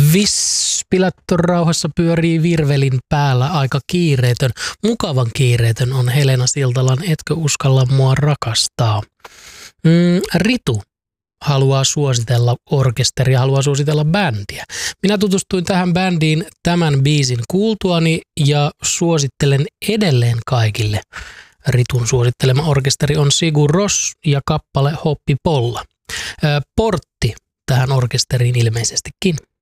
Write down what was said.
Vispilättö rauhassa pyörii virvelin päällä aika kiireetön. Mukavan kiireetön on Helena Siltalan Etkö uskalla mua rakastaa. Ritu haluaa suositella orkesteria, haluaa suositella bändiä. Minä tutustuin tähän bändiin tämän biisin kuultuani ja suosittelen edelleen kaikille. Ritun suosittelema orkesteri on Sigur Rós ja kappale Hoppi Polla. Portti tähän orkesteriin ilmeisestikin.